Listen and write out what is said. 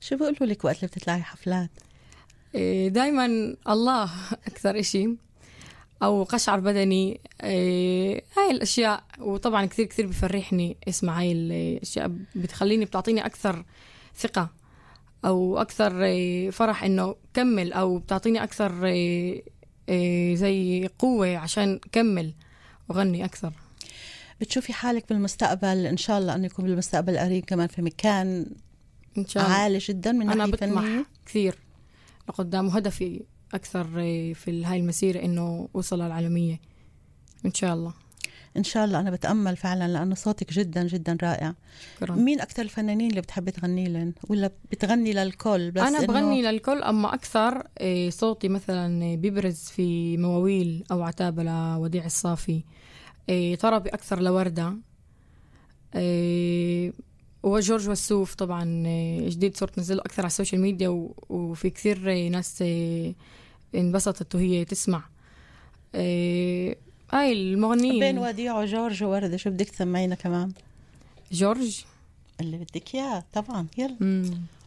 شو بيقولوا لك وقت اللي بتطلعي حفلات؟ دايما الله أكثر إشي، أو قشعر بدني. هاي الأشياء، وطبعا كثير كثير بفرحني اسمع هاي الأشياء، بتخليني بتعطيني أكثر ثقة أو أكثر فرح إنه كمل، أو بتعطيني أكثر زي قوة عشان كمل وغني أكثر. بتشوفي حالك بالمستقبل إن شاء الله أن يكون بالمستقبل القريب كمان في مكان إن شاء الله عالي جدا من أنا ناحية بطمح فنية؟ كثير لقدام، وهدفي أكثر في هاي المسيرة إنه أوصل للعالمية إن شاء الله. إن شاء الله. أنا بتأمل فعلا لأنه صوتك جدا جدا رائع. شكرا. مين أكتر الفنانين اللي بتحبي تغني لهم، ولا بتغني للكل؟ بس أنا بغني للكل، أما أكثر صوتي مثلا بيبرز في مواويل أو عتابة لوديع الصافي، طربي أكثر لوردة، وجورج وسوف طبعا جديد صرت نزله أكثر على السوشيال ميديا، وفي كثير ناس انبسطت وهي تسمع. هاي المغنيين بين وديع وجورج ووردة شو بدك تسمعينا كمان؟ جورج اللي بدك إياه طبعا. يلا.